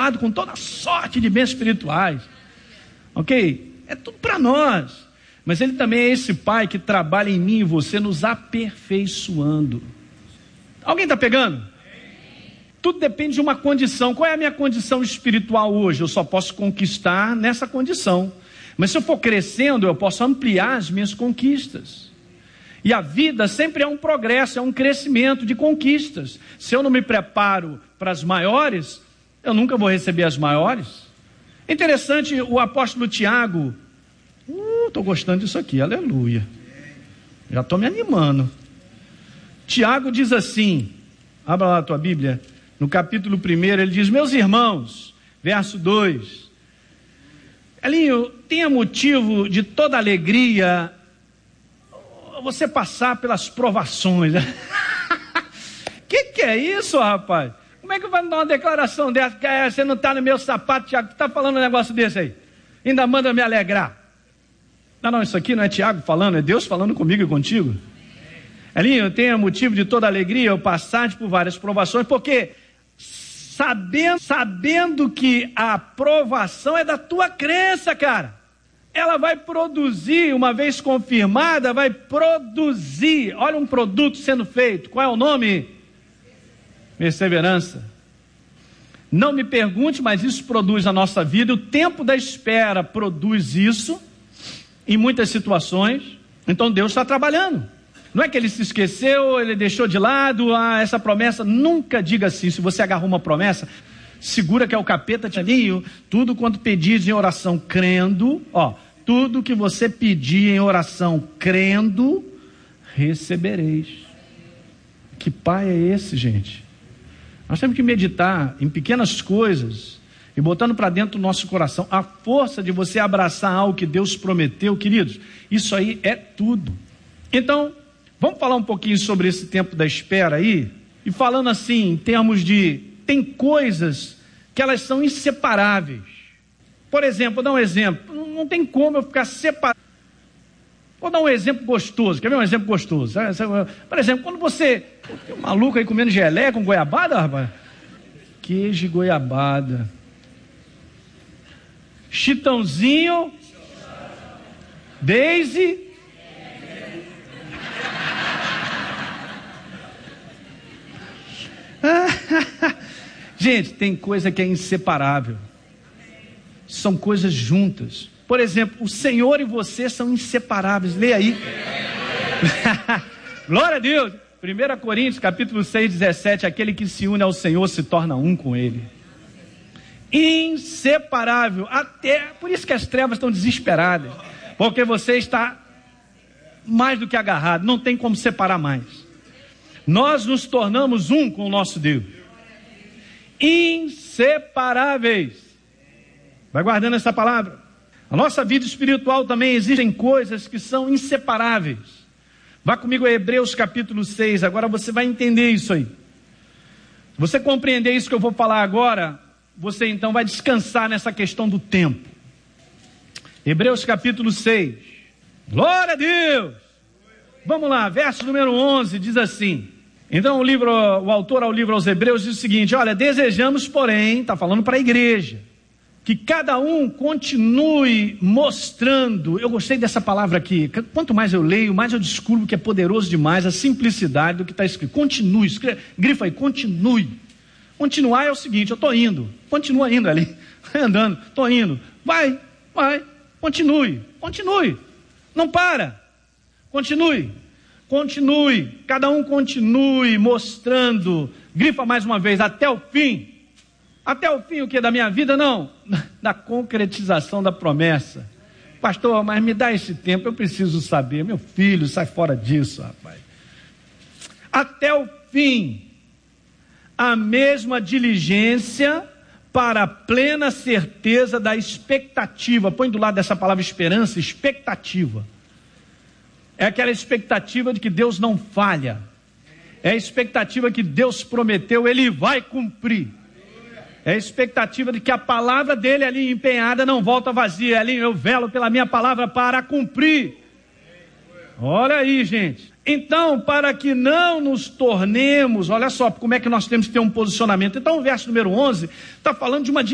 abençoado com toda sorte de bens espirituais. Ok? É tudo para nós. Mas Ele também é esse Pai que trabalha em mim e você, nos aperfeiçoando. Alguém está pegando? Tudo depende de uma condição. Qual é a minha condição espiritual hoje? Eu só posso conquistar nessa condição. Mas se eu for crescendo, eu posso ampliar as minhas conquistas. E a vida sempre é um progresso, é um crescimento de conquistas. Se eu não me preparo para as maiores, eu nunca vou receber as maiores. Interessante, o apóstolo Tiago, estou gostando disso aqui, aleluia. Já estou me animando. Tiago diz assim, abra lá a tua Bíblia, no capítulo 1, ele diz: meus irmãos, verso 2, Elinho, tenha motivo de toda alegria você passar pelas provações. Que é isso, rapaz? Como é que vai dar uma declaração dessa? Que você não está no meu sapato, Tiago, está falando um negócio desse aí? Ainda manda me alegrar. Não, isso aqui não é Tiago falando, é Deus falando comigo e contigo. Elinho, eu tenho motivo de toda alegria eu passar por várias provações, porque sabendo que a aprovação é da tua crença, cara. Ela vai produzir, uma vez confirmada, vai produzir. Olha um produto sendo feito. Qual é o nome? Perseverança. Não me pergunte, mas isso produz na nossa vida. O tempo da espera produz isso em muitas situações. Então Deus está trabalhando. Não é que Ele se esqueceu, Ele deixou de lado essa promessa. Nunca diga assim. Se você agarrou uma promessa, segura que é o capeta te alinho. Tudo quanto pedis em oração crendo, tudo que você pedir em oração crendo, recebereis. Que Pai é esse, gente? Nós temos que meditar em pequenas coisas e botando para dentro do nosso coração a força de você abraçar algo que Deus prometeu, queridos. Isso aí é tudo. Então, vamos falar um pouquinho sobre esse tempo da espera aí, e falando assim, em termos de, tem coisas que elas são inseparáveis. Por exemplo, vou dar um exemplo, não tem como eu ficar separado. Vou dar um exemplo gostoso, quer ver um exemplo gostoso? Por exemplo, quando você, tem um maluco aí comendo gelé com goiabada, rapaz? Queijo e goiabada. Chitãozinho, Daisy. Gente, tem coisa que é inseparável. São coisas juntas. Por exemplo, o Senhor e você são inseparáveis. Leia aí. Glória a Deus. 1 Coríntios, capítulo 6, 17. Aquele que se une ao Senhor se torna um com Ele. Inseparável. Até por isso que as trevas estão desesperadas. Porque você está mais do que agarrado. Não tem como separar mais. Nós nos tornamos um com o nosso Deus. Inseparáveis. Vai guardando essa palavra. A nossa vida espiritual também existem coisas que são inseparáveis. Vá comigo a Hebreus capítulo 6. Agora você vai entender isso aí. Se você compreender isso que eu vou falar agora, você então vai descansar nessa questão do tempo. Hebreus capítulo 6. Glória a Deus! Vamos lá, verso número 11 diz assim. Então o autor ao livro aos Hebreus diz o seguinte: olha, desejamos, porém, está falando para a igreja, que cada um continue mostrando. Eu gostei dessa palavra aqui. Quanto mais eu leio, mais eu descubro que é poderoso demais a simplicidade do que está escrito. Continue, grifa aí, continue. Continuar é o seguinte: eu estou indo, continua indo ali, andando, estou indo, vai, continue, não para, continue, cada um continue mostrando, grifa mais uma vez, até o fim. Até o fim o que? Da minha vida? Não, da concretização da promessa. Pastor, mas me dá esse tempo, eu preciso saber. Meu filho, sai fora disso, rapaz. Até o fim, a mesma diligência para a plena certeza da expectativa. Põe do lado dessa palavra esperança, expectativa. É aquela expectativa de que Deus não falha. É a expectativa que Deus prometeu, Ele vai cumprir. É a expectativa de que a palavra dele ali empenhada não volta vazia. Ali eu velo pela minha palavra para cumprir. Olha aí, gente. Então, para que não nos tornemos, olha só como é que nós temos que ter um posicionamento. Então o verso número 11 está falando de uma